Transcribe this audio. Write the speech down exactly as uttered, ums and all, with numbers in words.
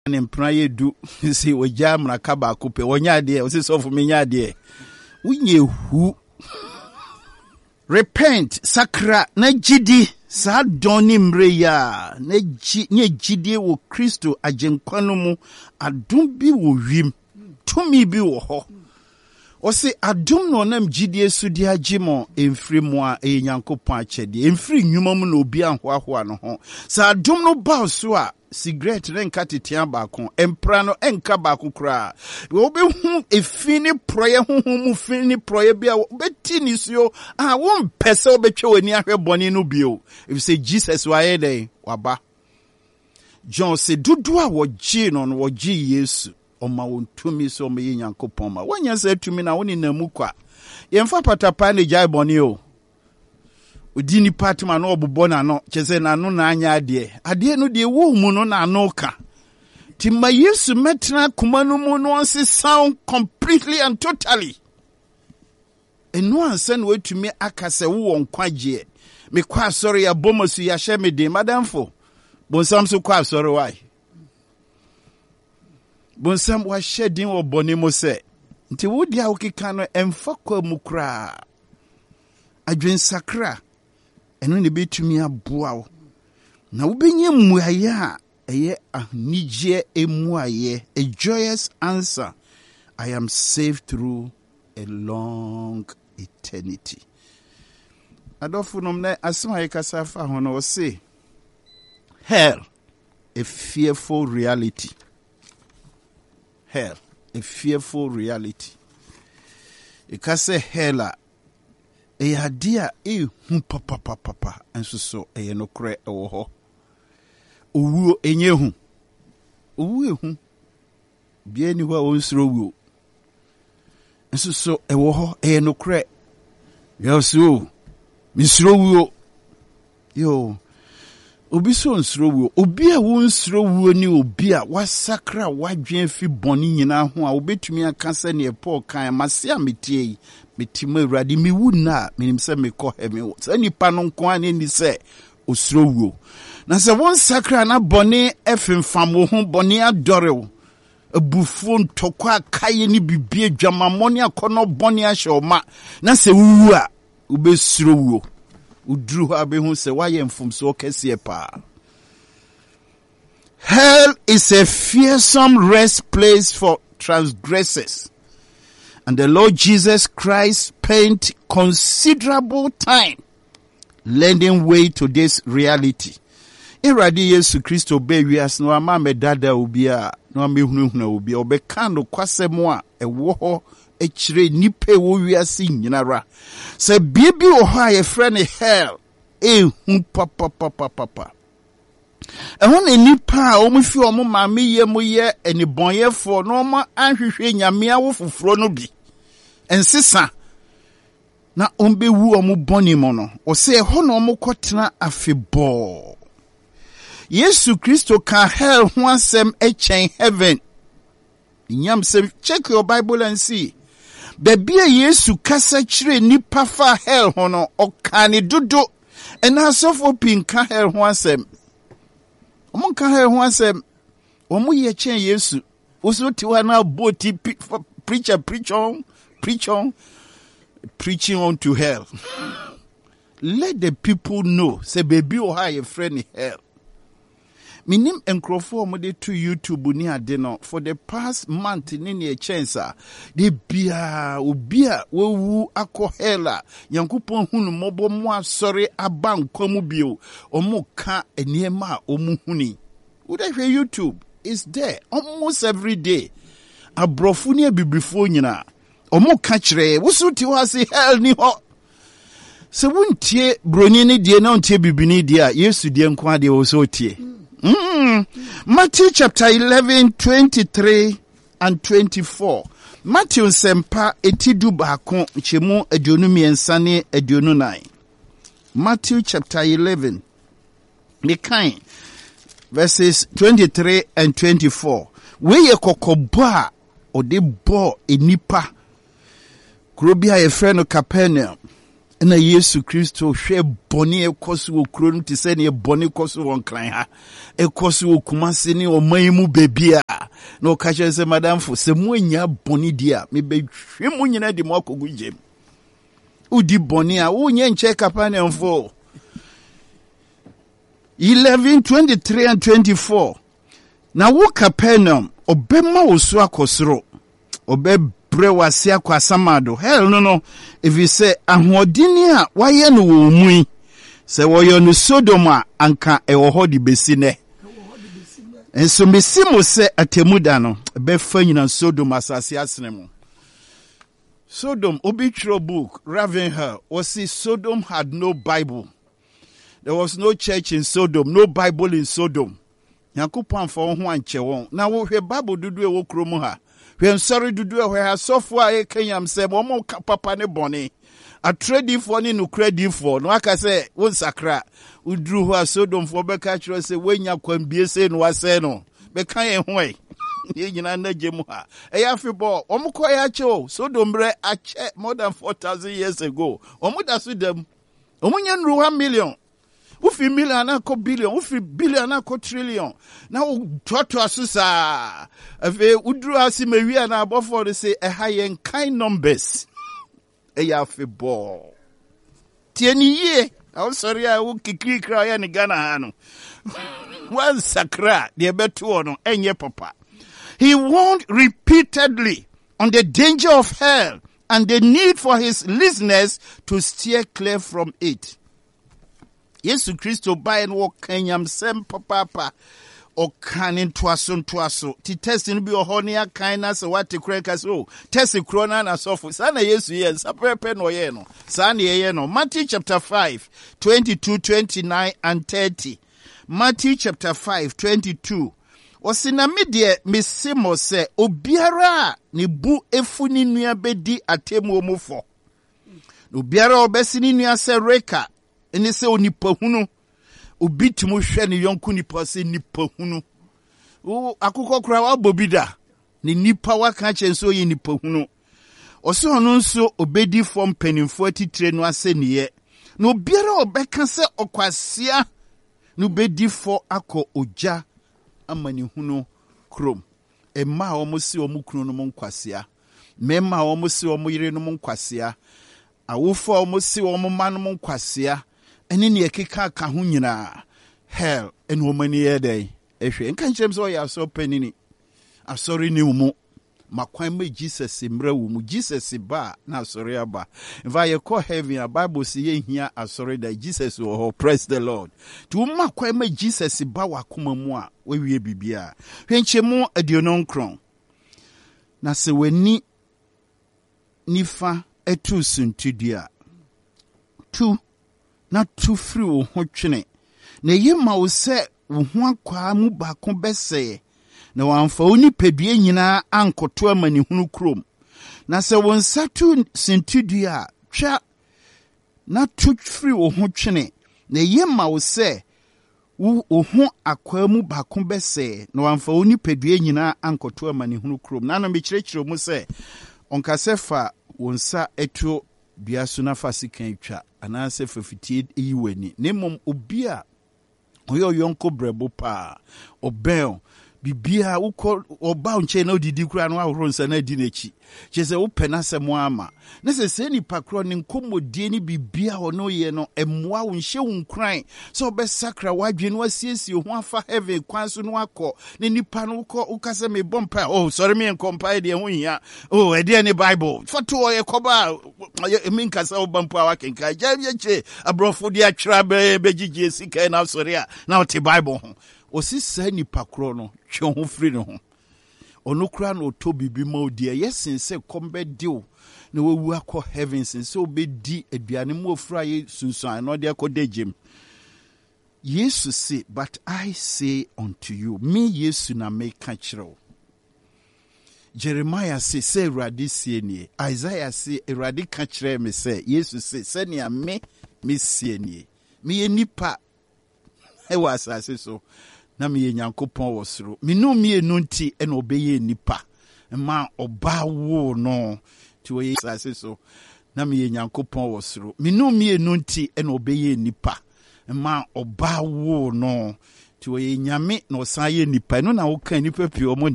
praye do see we jam na kaba kupe wonya de o se so for me nya de unye hu repent sakra na jidi sa doni mreya na ji nye jidi wo Kristo agenkwano mu adom bi wo wim tumi bi wo ho o se adom no nam jidi esudi agimo emfiri mu a e Nyankopon achede emfiri nwuma mu na obi anhoahoa no ho sa adom no ba so a cigarette renka tetian baako empra no enka baako kra wo be hu efini proye hu mu fini proye bia beti ni so ah won pese obetwe wani ahwe boni no bio if say Jesus wa ye dey waba John se dudu a wo gi no no wo gi Yesu o ma won tumi so me Nyankopon ma wonya se tumi na woni namu kwa yemfa patapa ne jai boni o Udini patma no obubo na no chese na no na anya ade ade no de wo mu no na no ka timma Yesu metna kuma no mu no onse sound completely and totally eno ansa no watumi akase wo nkwaje me kwa sorry ya bomosu ya hye me de madamfo bonsam so kwa sorry why bonsam wa shedin wo boni mo se nti wo dia wo keka no emfa kwa mu kra adwen sakra eno ne betumi aboa wo na wo benye muaye a eye ahnije emuaye a joyous answer. I am saved through a long eternity. Adolfo nom na asema ye kasa fa ho no say hell a fearful reality. Hell a fearful reality. E kasa hell e adia e hu papa papa papa enso so e no kre e wo ho owuo enye hu owu ehu bia ni ho a wonsro wuo enso so e wo ho e no kre yo so misro wuo yo obi so nsro wuo obi a wonsro wuo ni obi a wasakra wadwen fi boni nyina ho a obetumi aka se ne Paul kan mase ametie metima urade mi wuna minim se me ko he me se nipa no nko ani ni se osro wuo na se won sakra na boni efemfam wo ho boni adore abufu ntokwa kaye ni bibie dwamamoni akono boni ahoma na se wuwu a ubesro wuo udru ha be hu se waye mfumso kese pa. Hell is a fearsome rest place for transgressors. And the Lord Jesus Christ spent considerable time lending way to this reality. Iradi Yesu Kristo be wias no ama medada obi a no amehunahuna obi obeka no kwasemo a ewo ho echire nipe wo wiase nyinara. Se bibi o ha ye frɛ ne hell e hu papa papa papa. Ehun enipa a omufi omo maame ye mo ye enibonyefo no ma anhwehwe nyame awo fufuro no bi ensesa na ombe wu omo boni mo no o se ho no omo kotena afebo Yesu Kristo ka hell ho asem echen heaven nyam se check your Bible and see baby Yesu kasa kire nipa fa hell ho no o kane dodo ena sofo pinka hell ho asem omo ka hell ho asem omo ye chen Yesu oso tiwa na boti preacher preach on preach on preaching on to hell. Let the people know say baby o ha your friend hell. Minim enkrofo mo de to YouTube ni ade no for the past month ni ne chance de bia obi a wewu akọ hell Nyankopon hunu mobo mo asori abankwamu bio omo ka eniema omu huni. Would I hear YouTube? It's there almost every day. Abrofu ni bibrifo nyina omo ka kire wosuti ho ase hell ni ho. Se wuntie broni ni die na untie bibini die a Yesu die nko ade wo so tie. Mm. Matthew chapter eleven, twenty-three and twenty-four. Matthew sempa etidu baako chemu aduonu miensa ne aduonu nine. Matthew chapter eleven. Mekan verses twenty-three and twenty-four. Weye kokobo a ode bo enipa. Kurobia ye frɛ no Capernaum. na Yesu Kristo hwe boni ekoso wo kuro no te se ne boni ekoso won kran ha ekoso wo kumase ne o man mu bebia na o ka che se madam fo se mu anya boni dia me be hwe mu nyina di mo akogu jem udi boni a wo nye nche Capernaum fo eleven twenty-three and twenty-four na wo Capernaum obema wo so akosoro obe bre wase akwasamado hell no no if you say ahodini a waye no wo mu se wo yo no Sodom a anka e wo hodi besi ne enso mesi mo se atemuda no be fa nyina Sodom asase asene mo Sodom obitro book Ravenhill was see Sodom had no Bible. There was no church in Sodom, no Bible in Sodom. Yakupon for one chewon. Now we Bible do do a wokromo ha. We am sorry to do where software Kenyam say momo papa ne boni. A trade for ni no credit for. No aka say won sakra. We drew who Sodom for be catch say when ya kwam bie say no ase no. Be kan e hwe. Ye nyina na gemu ha. E ya fibo omo ko ya che Sodom bre ache more than four thousand years ago. Omo da so dem. Omo nya nru one million. Ufi million ako billion, ufi billion ako trillion. Now toto asusa. Efe udru asi mewi na abofo de say e high kind numbers. E ya fe ball. Tieni ye. I'm sorry I will kikri kra ya ni Ghana hano. One sakra de betu ono enye papa. He warned repeatedly on the danger of hell and the need for his listeners to steer clear from it. Yesu Kristo by and walk kenyam sem papa or canin twason twaso. Ti testing be a honia kindness or what to crack us oh. Test the crona na sofu. Sana Yesu yes, a prepen or yeno. Sani yeno. Matthew chapter five, twenty-two, twenty-nine, and thirty. Matthew chapter five, twenty-two. Osina midye misimo se obiara ni bu efu ni nua bedi atemu omufo. Obiara obesi ni nua se reka. Ene se onipa hunu obitimu hwe ne yonku nipa se nipa hunu o akukọ kura wa bobida ne nipa wa ka chenso ye nipa hunu ose ono nso obedi form penimfo atitire no ase niye na obiara obeka se okwasia no bedi fo akọ oja amani hunu krom emma omo si omo kunu no monkwasea memma omo si omo yire no monkwasea awofo omo si omo man no monkwasea ene ne ekeka ka ho nyina hell en womani yede ehwe nka nkyem so ya so panini asori ni umu makwan me Jesus mra wo mu Jesus ba na asori aba if I call heaven a Bible say ye hia asori da Jesus wo ho praise the Lord to makwan me Jesus ba wakoma mu a wawie bibia hwenkyemu aduonon kron na se wani nifa etu suntudua tu na tu free wo ho twene na yema wo se wo ho akwa mu ba ko bese na wamfa oni pedue nyina ankoto amani hunu krom na se wo nsatu sintudua twa na tu free wo ho twene na yema wo se wo ho akwa mu ba ko bese na wamfa oni pedue nyina ankoto amani hunu krom na na me kirekire mu se onkasefa wonsa eto biaso na fasikan twa anase fifty iweni nemom obia oyo yonko brebo pa obel bibia uko oba unche na odidi kura no ahoro nsa na di nechi chese wo pena semo ama na se se ni pakro ni nkomodie ni bibia ono ye no emwa wo nhye wo nkran so obesakra wadwe no asiesie ho afa heaven kwan so no akọ ne nipa no uko ukase me bompa oh sorry me compile de ho hia oh e de ni Bible foto ye koba me nkasa wo bompa wakenka jabye che abrofo de atwra be begigye sika na sorry a na o te Bible ho osisa ni pakro no twe ho free no ho onukura no to bibi ma odie yesense kombe dio na wewu akọ heavens nse obedi aduane mu ofura ye sunsun no de akodejem Yesu say but I say unto you me Yesu na me ka kire Jeremiah say say Awurade sie nie Isaiah say Awurade ka kire me say Yesu say se ne me me sie nie me nipa e wa asase so na me Nyankopon wo soro me no me enu nti e na obeye nipa ma oba wo no ti wo asase so na me Nyankopɔn wɔ soro. Me no me no nti e na obeye nipa. Ma oba wo no. Ti wo ye nyame na osan ye nipa. No na wo kan nipa pii omo